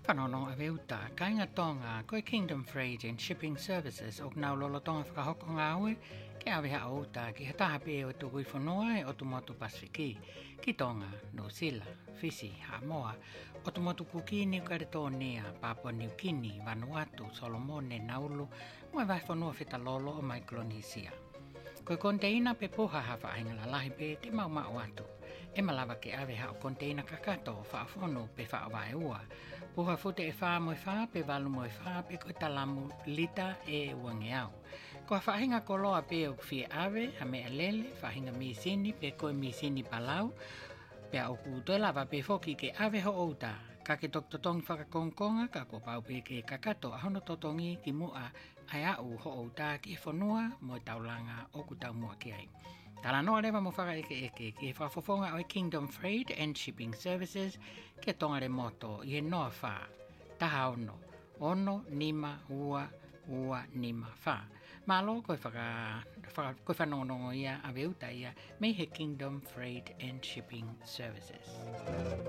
Whanono a veuta, kainga tonga, koe Kingdom Freight and Shipping Services o nau lolo tonga whakahoko ngā ue, ke awe ha outa ki hataha pe o tu whanua e o tu motu Pasifiki, ki tonga, no Sila, Fisi, Hamoa, o tu motu Kuki Niu Karitonea, Papua New Guinea, Vanuatu, Solomone, Nauru, moe vai whanua whitalolo o Micronesia. Koe konteina pe poha hawa ainga lahi pe te mau atu. E malawa ke awe ha o konteina kakato whaafono pe whaawai ua. Poha fute e wha moe wha pe walu moe wha pe koe talamu lita e uange au. Koa whahinga koloa pe o kwhie awe ha mea lele, whahinga misini pe koe misini palau. Pe au kutoe lava pe foki ke awe ho outa. Ka ke totongi whakakongkonga ka ko pau pe ke kakato ahono totongi ki mua ai au ho outa ki e whanua mo taulanga o ku tau mua ki ai. Tala noa rewa mo whaka eke ki e whafofonga o Kingdom Freight and Shipping Services ke tonga re moto i e noa wha. Taha ono, nima, ua, nima, wha. Malo koe whanongongo ia a weuta ia me he Kingdom Freight and Shipping Services.